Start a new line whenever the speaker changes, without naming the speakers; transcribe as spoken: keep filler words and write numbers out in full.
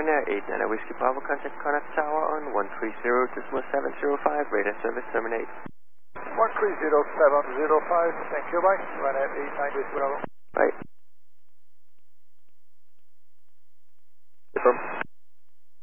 Ryanair eight nine Whiskey Bravo, contact Connaught Tower on one three zero decimal seven zero five, radar service terminate.
one three zero seven zero five, thank you, bye. Ryanair eight nine Whiskey Bravo.